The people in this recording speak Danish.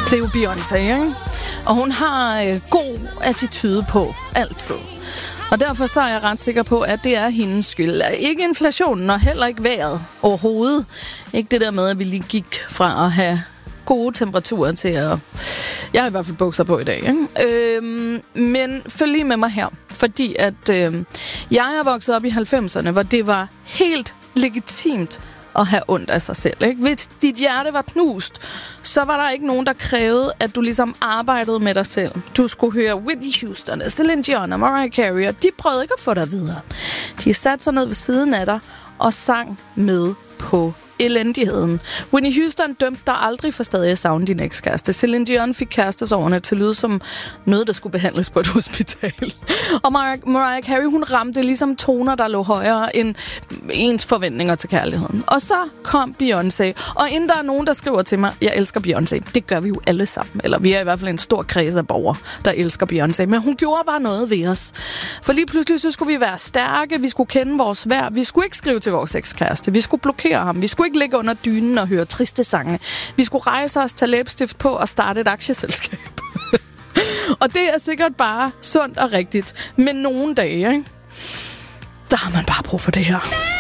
Det er jo Beyoncé, ikke? Og hun har god attitude på, altid. Og derfor så er jeg ret sikker på, at det er hendes skyld. Ikke inflationen, og heller ikke vejret overhovedet. Ikke det der med, at vi lige gik fra at have gode temperaturer til at... Jeg har i hvert fald bukser på i dag, ikke? Men følg lige med mig her. Fordi at jeg er vokset op i 90'erne, hvor det var helt legitimt at have ondt af sig selv, ikke? Hvis dit hjerte var knust, så var der ikke nogen, der krævede, at du ligesom arbejdede med dig selv. Du skulle høre Whitney Houston, Celine Dion og Mariah Carey, og de prøvede ikke at få dig videre. De satte sig ned ved siden af dig og sang med på elendigheden. Whitney Houston dømte dig aldrig for stadig at savne din ekskæreste. Celine Dion fik kærestesårene til at lyde som noget, der skulle behandles på et hospital. Og Mariah Carey, hun ramte ligesom toner, der lå højere end ens forventninger til kærligheden. Og så kom Beyoncé. Og inden der er nogen, der skriver til mig, jeg elsker Beyoncé. Det gør vi jo alle sammen. Eller vi er i hvert fald en stor kreds af borgere, der elsker Beyoncé. Men hun gjorde bare noget ved os. For lige pludselig så skulle vi være stærke. Vi skulle kende vores værd. Vi skulle ikke skrive til vores ekskæreste. Vi skulle blokere ham. Vi skulle ikke ligge under dynen og høre triste sange. Vi skulle rejse os, tage læbestift på og starte et aktieselskab. Og det er sikkert bare sundt og rigtigt. Men nogle dage, ikke? Der har man bare brug for det her.